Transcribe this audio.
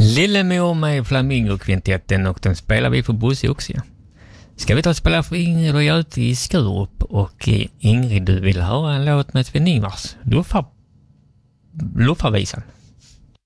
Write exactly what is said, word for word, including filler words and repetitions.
Lillemor med Flamingo-kvintetten, och den spelar vi på Bosse också. Ska vi ta och spela för Ingrid och Göte i Skurup, och Ingrid, du vill höra en låt med Sven Ingvars, Luffarvisan.